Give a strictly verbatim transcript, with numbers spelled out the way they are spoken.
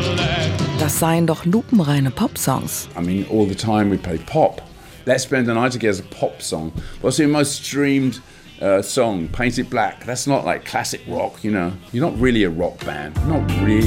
Das seien doch lupenreine Popsongs. I mean, all the time we play pop. Let's Spend the Night Together is a pop song. What's the most streamed uh, song? Painted Black. That's not like classic rock, you know. You're not really a rock band. Not really.